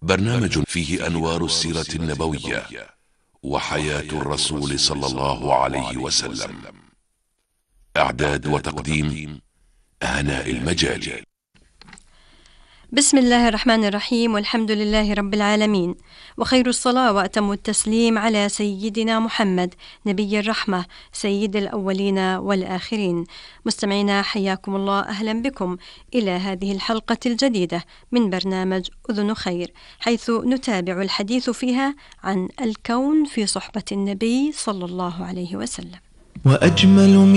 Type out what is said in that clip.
برنامج فيه أنوار السيرة النبوية وحياة الرسول صلى الله عليه وسلم. إعداد وتقديم هناء المجالي. بسم الله الرحمن الرحيم، والحمد لله رب العالمين، وخير الصلاة وأتم التسليم على سيدنا محمد نبي الرحمة سيد الأولين والآخرين. مستمعينا حياكم الله، أهلا بكم إلى هذه الحلقة الجديدة من برنامج أذن خير، حيث نتابع الحديث فيها عن الكون في صحبة النبي صلى الله عليه وسلم. وأجمل